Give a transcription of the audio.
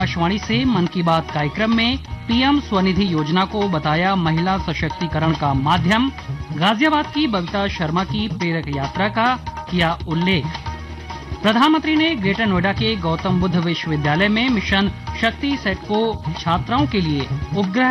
आकाशवाणी से मन की बात कार्यक्रम में पीएम स्वनिधि योजना को बताया महिला सशक्तिकरण का माध्यम। गाजियाबाद की बबीता शर्मा की प्रेरक यात्रा का किया उल्लेख। प्रधानमंत्री ने ग्रेटर नोएडा के गौतम बुद्ध विश्वविद्यालय में मिशन शक्ति सेट को छात्राओं के लिए उपग्रह